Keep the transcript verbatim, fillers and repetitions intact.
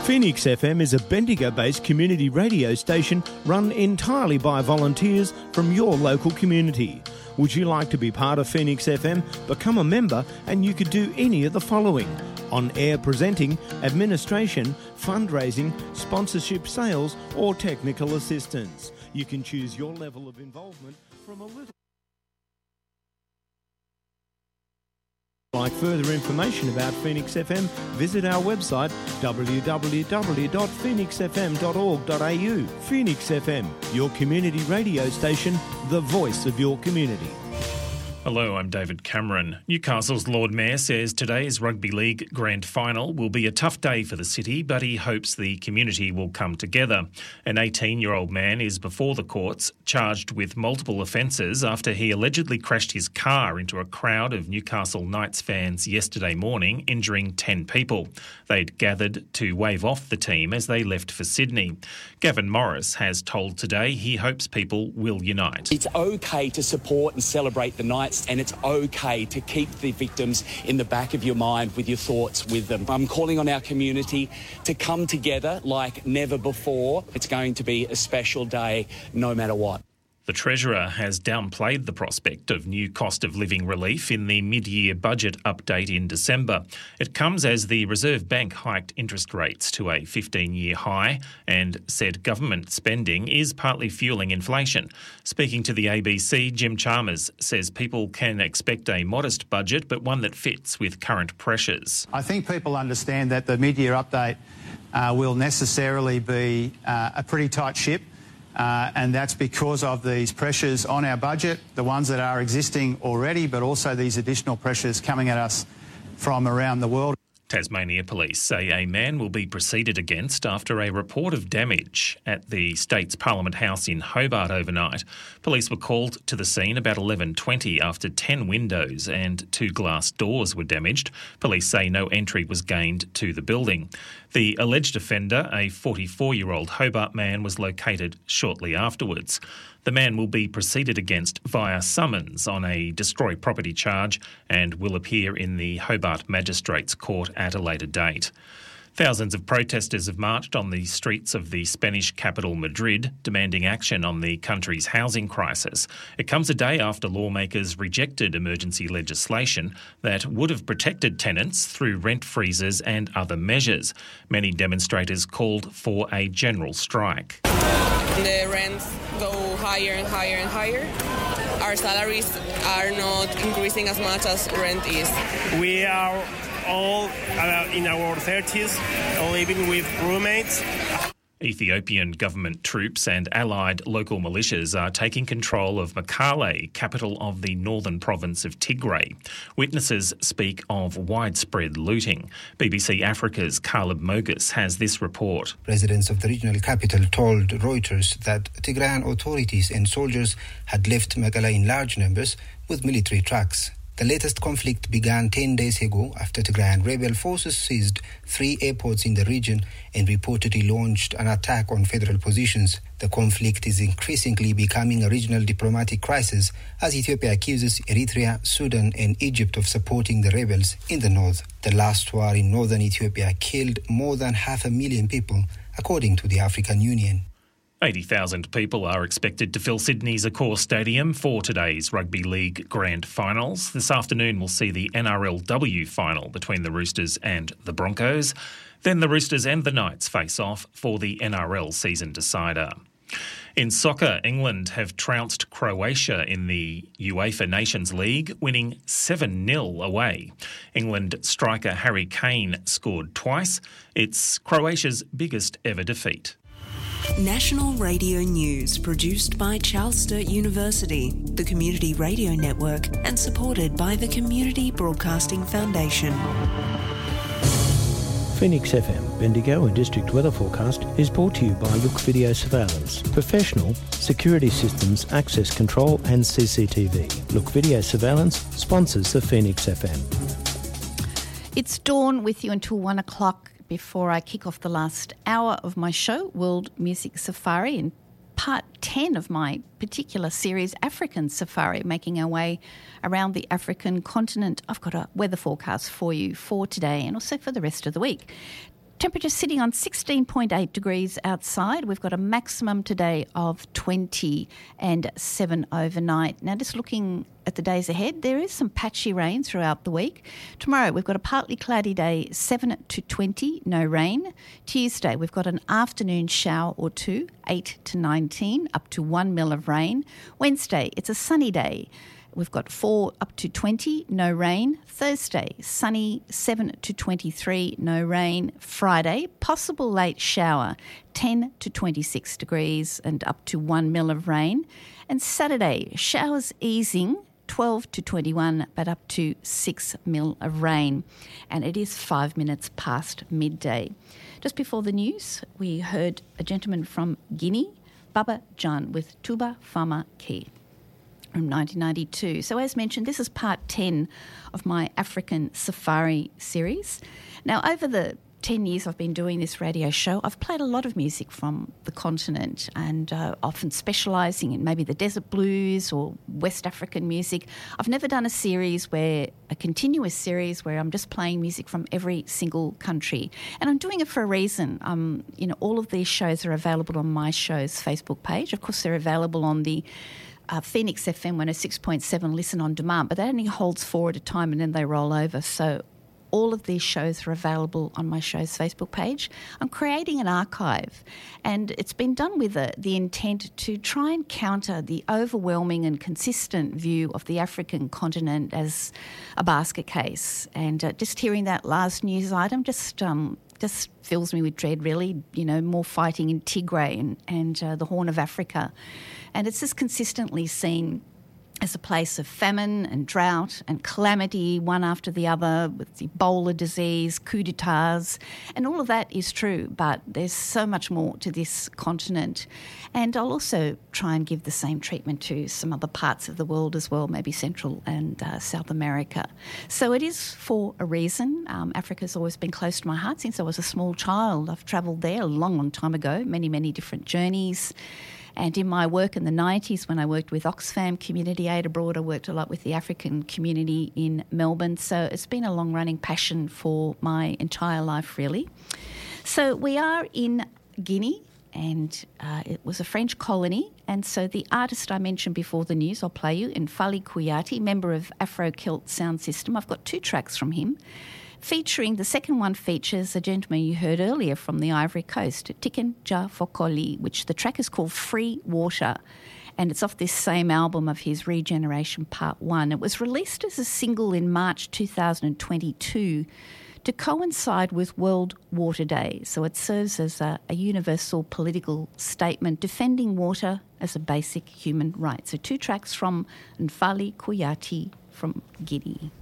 Phoenix F M is a Bendigo-based community radio station run entirely by volunteers from your local community. Would you like to be part of Phoenix F M? Become a member and you could do any of the following: on-air presenting, administration, fundraising, sponsorship, sales or technical assistance. You can choose your level of involvement from a little... Like further information about Phoenix F M, visit our website w w w dot phoenix f m dot org dot a u. Phoenix F M, your community radio station, the voice of your community. Hello, I'm David Cameron. Newcastle's Lord Mayor says today's Rugby League Grand Final will be a tough day for the city, but he hopes the community will come together. An eighteen-year-old man is before the courts, charged with multiple offences after he allegedly crashed his car into a crowd of Newcastle Knights fans yesterday morning, injuring ten people. They'd gathered to wave off the team as they left for Sydney. Gavin Morris has told Today he hopes people will unite. It's okay to support and celebrate the Knights, and it's okay to keep the victims in the back of your mind with your thoughts with them. I'm calling on our community to come together like never before. It's going to be a special day no matter what. The Treasurer has downplayed the prospect of new cost of living relief in the mid-year budget update in December. It comes as the Reserve Bank hiked interest rates to a fifteen-year high and said government spending is partly fueling inflation. Speaking to the A B C, Jim Chalmers says people can expect a modest budget, but one that fits with current pressures. I think people understand that the mid-year update uh, will necessarily be uh, a pretty tight ship. Uh, and that's because of these pressures on our budget, the ones that are existing already, but also these additional pressures coming at us from around the world. Tasmania Police say a man will be proceeded against after a report of damage at the state's Parliament House in Hobart overnight. Police were called to the scene about eleven twenty after ten windows and two glass doors were damaged. Police say no entry was gained to the building. The alleged offender, a forty-four-year-old Hobart man, was located shortly afterwards. The man will be proceeded against via summons on a destroy property charge and will appear in the Hobart Magistrates Court at a later date. Thousands of protesters have marched on the streets of the Spanish capital Madrid, demanding action on the country's housing crisis. It comes a day after lawmakers rejected emergency legislation that would have protected tenants through rent freezes and other measures. Many demonstrators called for a general strike. The rents go higher and higher and higher. Our salaries are not increasing as much as rent is. We are all in our thirties, living with roommates. Ethiopian government troops and allied local militias are taking control of Mekelle, capital of the northern province of Tigray. Witnesses speak of widespread looting. B B C Africa's Caleb Mogus has this report. Residents of the regional capital told Reuters that Tigrayan authorities and soldiers had left Mekelle in large numbers with military trucks. The latest conflict began ten days ago after Tigrayan rebel forces seized three airports in the region and reportedly launched an attack on federal positions. The conflict is increasingly becoming a regional diplomatic crisis as Ethiopia accuses Eritrea, Sudan and Egypt of supporting the rebels in the north. The last war in northern Ethiopia killed more than half a million people, according to the African Union. eighty thousand people are expected to fill Sydney's Accor Stadium for today's Rugby League Grand Finals. This afternoon we'll see the N R L W final between the Roosters and the Broncos. Then the Roosters and the Knights face off for the N R L season decider. In soccer, England have trounced Croatia in the UEFA Nations League, winning seven nil away. England striker Harry Kane scored twice. It's Croatia's biggest ever defeat. National Radio News, produced by Charles Sturt University, the Community Radio Network, and supported by the Community Broadcasting Foundation. Phoenix F M, Bendigo and District Weather Forecast is brought to you by Look Video Surveillance. Professional security systems, access control and C C T V. Look Video Surveillance sponsors the Phoenix F M. It's Dawn with you until one o'clock before I kick off the last hour of my show, World Music Safari, and part ten of my particular series, African Safari, making our way around the African continent. I've got a weather forecast for you for today and also for the rest of the week. Temperature sitting on sixteen point eight degrees outside. We've got a maximum today of twenty and seven overnight. Now, just looking at the days ahead, there is some patchy rain throughout the week. Tomorrow, we've got a partly cloudy day, seven to twenty, no rain. Tuesday, we've got an afternoon shower or two, eight to nineteen, up to one mil of rain. Wednesday, it's a sunny day. We've got four up to twenty, no rain. Thursday, sunny, seven to twenty-three, no rain. Friday, possible late shower, ten to twenty-six degrees and up to one mil of rain. And Saturday, showers easing, twelve to twenty-one, but up to six mil of rain. And it is five minutes past midday. Just before the news, we heard a gentleman from Guinea, Baba Jan, with Tuba Fama Ki, from nineteen ninety-two. So as mentioned, this is part ten of my African Safari series. Now, over the ten years I've been doing this radio show, I've played a lot of music from the continent and uh, often specialising in maybe the desert blues or West African music. I've never done a series where, a continuous series where I'm just playing music from every single country. And I'm doing it for a reason. Um, you know, all of these shows are available on my show's Facebook page. Of course, they're available on the Uh, Phoenix F M one oh six point seven Listen On Demand, but that only holds four at a time and then they roll over. So all of these shows are available on my show's Facebook page. I'm creating an archive, and it's been done with the, the intent to try and counter the overwhelming and consistent view of the African continent as a basket case. And uh, just hearing that last news item just um, just fills me with dread, really. You know, more fighting in Tigray and, and uh, the Horn of Africa. And it's just consistently seen as a place of famine and drought and calamity, one after the other, with Ebola disease, coup d'etats, and all of that is true, but there's so much more to this continent. And I'll also try and give the same treatment to some other parts of the world as well, maybe Central and uh, South America. So it is for a reason. Um, Africa's always been close to my heart since I was a small child. I've travelled there a long, long time ago, many, many different journeys. And in my work in the nineties, when I worked with Oxfam Community Aid abroad, I worked a lot with the African community in Melbourne. So it's been a long-running passion for my entire life, really. So we are in Guinea, and uh, it was a French colony. And so the artist I mentioned before the news, I'll play you, N'Faly Kouyaté, member of Afro-Celt Sound System. I've got two tracks from him. Featuring, the second one features a gentleman you heard earlier from the Ivory Coast, Tiken Jah Fakoly, which the track is called Free Water, and it's off this same album of his, Regeneration Part one. It was released as a single in March two thousand twenty-two to coincide with World Water Day, so it serves as a, a universal political statement defending water as a basic human right. So two tracks from N'Faly Kouyaté from Guinea.